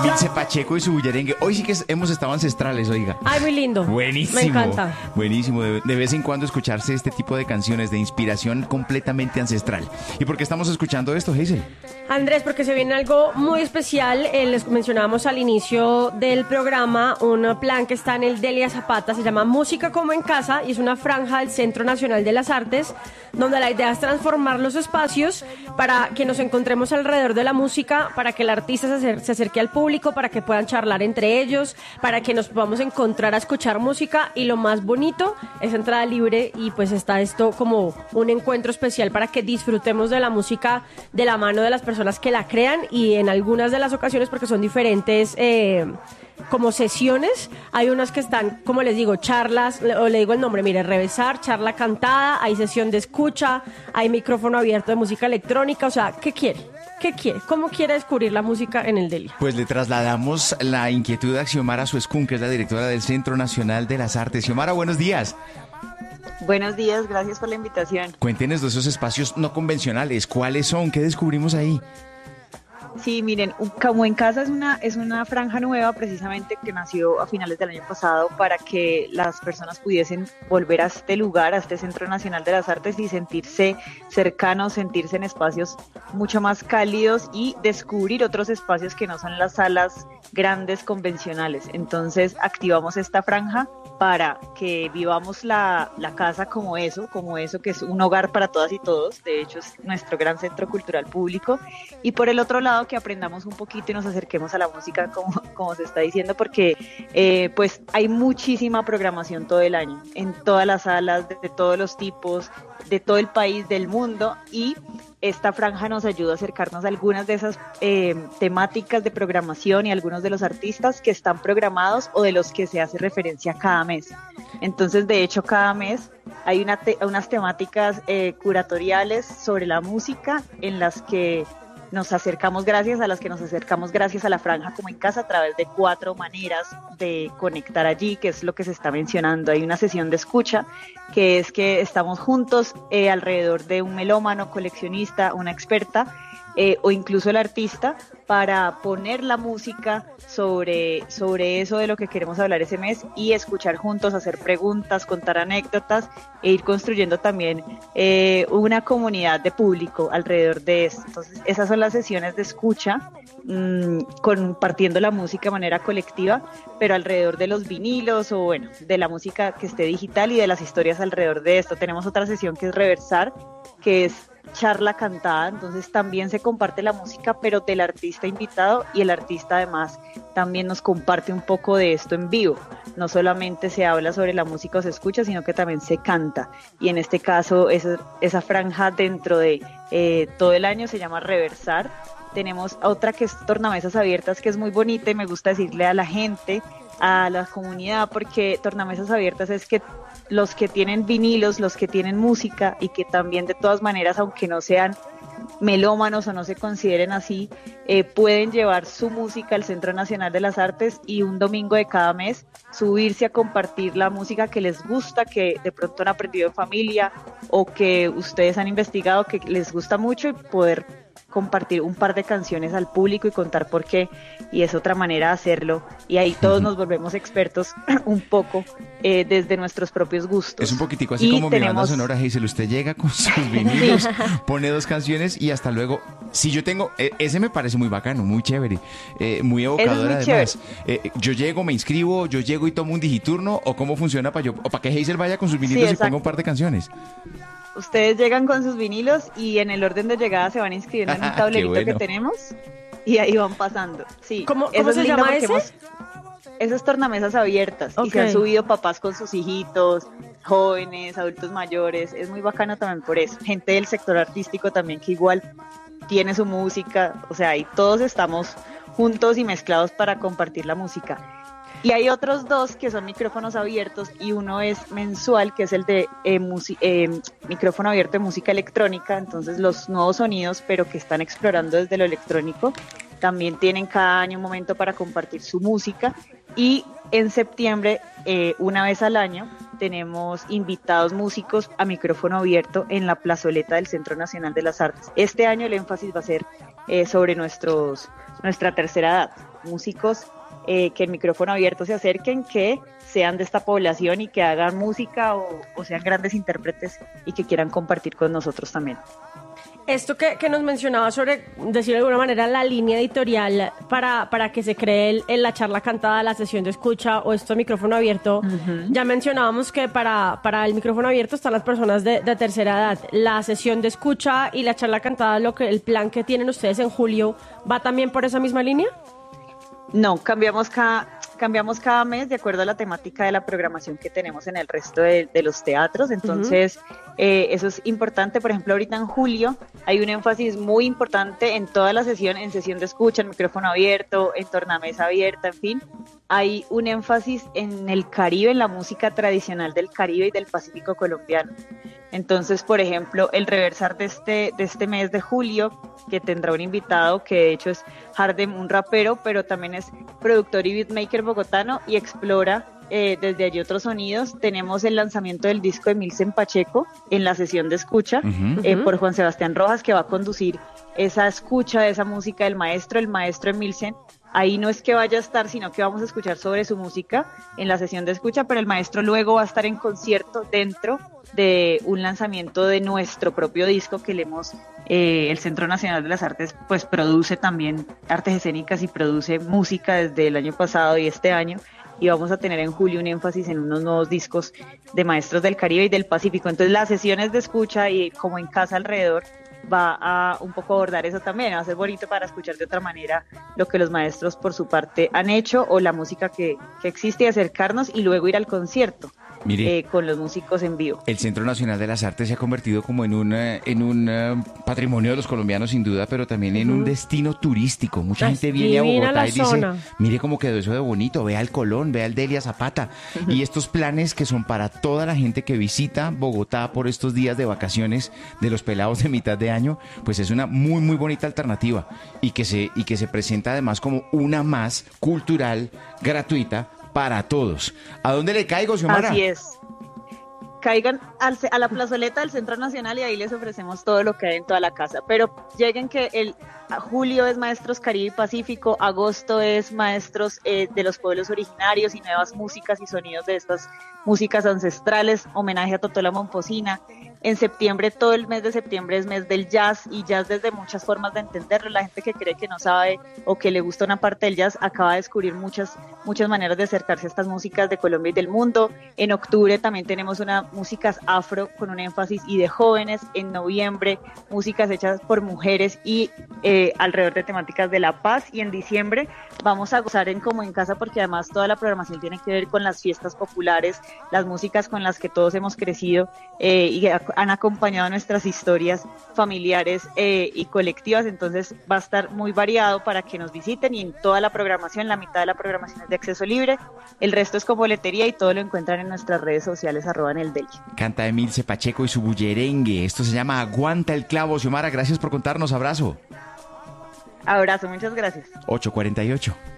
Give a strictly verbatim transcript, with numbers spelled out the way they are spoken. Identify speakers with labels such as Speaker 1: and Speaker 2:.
Speaker 1: Ilse Pacheco y su bullerengue. Hoy sí que es- hemos estado ancestrales, oiga.
Speaker 2: Ay, muy lindo.
Speaker 1: Buenísimo.
Speaker 2: Me encanta.
Speaker 1: Buenísimo. De, de vez en cuando escucharse este tipo de canciones de inspiración completamente ancestral. ¿Y por qué estamos escuchando esto, Hazel?
Speaker 2: Andrés, porque se viene algo muy especial. Eh, les mencionábamos al inicio del programa un plan que está en el Delia Zapata, se llama Música como en Casa y es una franja del Centro Nacional de las Artes, donde la idea es transformar los espacios para que nos encontremos alrededor de la música, para que el artista se, acer- se acerque al público, para que puedan charlar entre ellos, para que nos podamos encontrar a escuchar música y lo más bonito es entrada libre y pues está esto como un encuentro especial para que disfrutemos de la música de la mano de las personas que la crean y en algunas de las ocasiones porque son diferentes eh, como sesiones, hay unas que están, como les digo, charlas, le- o le digo el nombre, mire, Revesar, charla cantada, hay sesión de escucha, hay micrófono abierto de música electrónica, o sea, ¿qué quiere? ¿Qué quiere? ¿Cómo quiere descubrir la música en el Delia?
Speaker 1: Pues le trasladamos la inquietud a Xiomara Suescún, que es la directora del Centro Nacional de las Artes. Xiomara, buenos días.
Speaker 3: Buenos días, gracias por la invitación.
Speaker 1: Cuéntenos de esos espacios no convencionales. ¿Cuáles son? ¿Qué descubrimos ahí?
Speaker 3: Sí, miren, un- Como en Casa es una, es una franja nueva precisamente que nació a finales del año pasado para que las personas pudiesen volver a este lugar, a este Centro Nacional de las Artes y sentirse cercanos, sentirse en espacios mucho más cálidos y descubrir otros espacios que no son las salas grandes convencionales. Entonces activamos esta franja para que vivamos la, la casa como eso, como eso que es un hogar para todas y todos. De hecho, es nuestro gran centro cultural público. Y por el otro lado, que aprendamos un poquito y nos acerquemos a la música, como, como se está diciendo, porque eh, pues hay muchísima programación todo el año, en todas las salas, de, de todos los tipos, de todo el país, del mundo, y esta franja nos ayuda a acercarnos a algunas de esas eh, temáticas de programación y algunos de los artistas que están programados o de los que se hace referencia cada mes. Entonces, de hecho, cada mes hay una te- unas temáticas eh, curatoriales sobre la música en las que nos acercamos gracias a las que nos acercamos gracias a la franja como en casa a través de cuatro maneras de conectar allí, que es lo que se está mencionando. Hay una sesión de escucha, que es que estamos juntos eh, alrededor de un melómano, coleccionista, una experta, eh, o incluso el artista, para poner la música sobre, sobre eso de lo que queremos hablar ese mes y escuchar juntos, hacer preguntas, contar anécdotas e ir construyendo también eh, una comunidad de público alrededor de eso. Entonces, esas son las sesiones de escucha, mmm, compartiendo la música de manera colectiva, pero alrededor de los vinilos o bueno, de la música que esté digital y de las historias alrededor de esto. Tenemos otra sesión que es Reversar, que es charla cantada, entonces también se comparte la música pero del artista invitado y el artista además también nos comparte un poco de esto en vivo, no solamente se habla sobre la música o se escucha, sino que también se canta y en este caso esa, esa franja dentro de eh, todo el año se llama Reversar. Tenemos otra que es Tornamesas Abiertas, que es muy bonita y me gusta decirle a la gente, a la comunidad, porque Tornamesas Abiertas es que los que tienen vinilos, los que tienen música y que también de todas maneras, aunque no sean melómanos o no se consideren así, eh, pueden llevar su música al Centro Nacional de las Artes y un domingo de cada mes subirse a compartir la música que les gusta, que de pronto han aprendido en familia o que ustedes han investigado que les gusta mucho y poder compartir un par de canciones al público y contar por qué, y es otra manera de hacerlo, y ahí todos nos volvemos expertos un poco eh, desde nuestros propios gustos.
Speaker 1: Es un poquitico así
Speaker 3: Y
Speaker 1: como mi banda
Speaker 3: tenemos-
Speaker 1: sonora, Hazel. Usted llega con sus vinilos, pone dos canciones y hasta luego. Si yo tengo, eh, ese me parece muy bacano, muy chévere, eh, muy evocador
Speaker 3: muy
Speaker 1: además. Eh, yo llego, me inscribo, yo llego y tomo un digiturno, o cómo funciona para yo, o para que Hazel vaya con sus vinilos y
Speaker 3: exacto.
Speaker 1: ponga un par de canciones.
Speaker 3: Ustedes llegan con sus vinilos y en el orden de llegada se van inscribiendo en un
Speaker 1: Qué
Speaker 3: tablerito
Speaker 1: bueno.
Speaker 3: que tenemos y ahí van pasando. Sí,
Speaker 2: ¿Cómo-
Speaker 3: eso
Speaker 2: cómo
Speaker 3: es
Speaker 2: se
Speaker 3: lindo
Speaker 2: llama
Speaker 3: porque
Speaker 2: ese?
Speaker 3: hemos- Esas tornamesas abiertas y
Speaker 2: Ok.
Speaker 3: se han subido papás con sus hijitos, jóvenes, adultos mayores. Es muy bacano también por eso. Gente del sector artístico también que igual tiene su música. O sea, ahí todos estamos juntos y mezclados para compartir la música. Y hay otros dos que son micrófonos abiertos y uno es mensual, que es el de eh, musi- eh, micrófono abierto de música electrónica, entonces los nuevos sonidos, pero que están explorando desde lo electrónico, también tienen cada año un momento para compartir su música. Y en septiembre, eh, una vez al año, tenemos invitados músicos a micrófono abierto en la plazoleta del Centro Nacional de las Artes. Este año el énfasis va a ser eh, sobre nuestros, nuestra tercera edad. Músicos eh, que el micrófono abierto se acerquen, que sean de esta población y que hagan música o, o sean grandes intérpretes y que quieran compartir con nosotros también.
Speaker 2: Esto que, que nos mencionaba sobre, decir de alguna manera, la línea editorial para, para que se cree el, el, la charla cantada, la sesión de escucha o esto de micrófono abierto, uh-huh. Ya mencionábamos que para, para el micrófono abierto están las personas de, de tercera edad. La sesión de escucha y la charla cantada, lo que el plan que tienen ustedes en julio, ¿va también por esa misma línea?
Speaker 3: No, cambiamos cada... Cambiamos cada mes de acuerdo a la temática de la programación que tenemos en el resto de, de los teatros, entonces uh-huh. eh, eso es importante. Por ejemplo, ahorita en julio hay un énfasis muy importante en toda la sesión, en sesión de escucha, en micrófono abierto, en tornamesa abierta, en fin, hay un énfasis en el Caribe, en la música tradicional del Caribe y del Pacífico colombiano. Entonces, por ejemplo, el reversar de este, de este mes de julio, que tendrá un invitado que de hecho es Hardem, un rapero, pero también es productor y beatmaker bogotano y explora eh, desde allí otros sonidos. Tenemos el lanzamiento del disco de Milsen Pacheco en la sesión de escucha uh-huh. eh, por Juan Sebastián Rojas, que va a conducir esa escucha de esa música del maestro, el maestro de Milsen. Ahí no es que vaya a estar, sino que vamos a escuchar sobre su música en la sesión de escucha, pero el maestro luego va a estar en concierto dentro de un lanzamiento de nuestro propio disco que le hemos, eh, el Centro Nacional de las Artes pues produce también artes escénicas y produce música desde el año pasado y este año, y vamos a tener en julio un énfasis en unos nuevos discos de maestros del Caribe y del Pacífico. Entonces las sesiones de escucha y como en casa alrededor va a un poco abordar eso también, va a ser bonito para escuchar de otra manera lo que los maestros por su parte han hecho o la música que, que existe y acercarnos y luego ir al concierto. Mire, eh, con los músicos en vivo.
Speaker 1: El Centro Nacional de las Artes se ha convertido como en un, en un uh, patrimonio de los colombianos sin duda, pero también en uh-huh. un destino turístico. Mucha gente viene a Bogotá y dice, mire cómo quedó eso de bonito, vea el Colón, vea el Delia Zapata. Uh-huh. Y estos planes que son para toda la gente que visita Bogotá por estos días de vacaciones de los pelados de mitad de año, pues es una muy muy bonita alternativa y que se, y que se presenta además como una más cultural, gratuita, para todos. ¿A dónde le caigo, Xiomara?
Speaker 3: Así es. Caigan al, a la plazoleta del Centro Nacional y ahí les ofrecemos todo lo que hay en toda la casa. Pero lleguen que el julio es Maestros Caribe y Pacífico, agosto es Maestros eh, de los pueblos originarios y nuevas músicas y sonidos de estas músicas ancestrales, homenaje a Totola Momposina. En septiembre, todo el mes de septiembre es mes del jazz, y jazz desde muchas formas de entenderlo. La gente que cree que no sabe o que le gusta una parte del jazz acaba de descubrir muchas, muchas maneras de acercarse a estas músicas de Colombia y del mundo. En octubre también tenemos unas músicas afro con un énfasis y de jóvenes. En noviembre, músicas hechas por mujeres y eh, alrededor de temáticas de la paz. Y en diciembre vamos a gozar en Como en Casa, porque además toda la programación tiene que ver con las fiestas populares, las músicas con las que todos hemos crecido eh, y han acompañado nuestras historias familiares eh, y colectivas. Entonces va a estar muy variado para que nos visiten, y en toda la programación, la mitad de la programación es de acceso libre, el resto es con boletería y todo lo encuentran en nuestras redes sociales, arroba en el Deli.
Speaker 1: Canta Emilce Pacheco y su bullerengue, esto se llama Aguanta el Clavo. Xiomara, gracias por contarnos, abrazo.
Speaker 3: Abrazo, muchas gracias.
Speaker 1: ocho cuarenta y ocho.